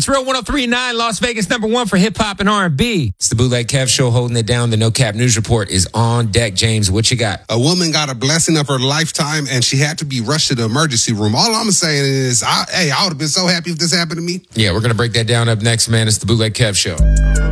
It's Real 103.9, Las Vegas #1 for hip hop and R&B. It's the Bootleg Kev Show holding it down. The No Cap News Report is on deck. James, what you got? A woman got a blessing of her lifetime, and she had to be rushed to the emergency room. All I'm saying is, I would have been so happy if this happened to me. Yeah, we're going to break that down up next, man. It's the Bootleg Kev Show.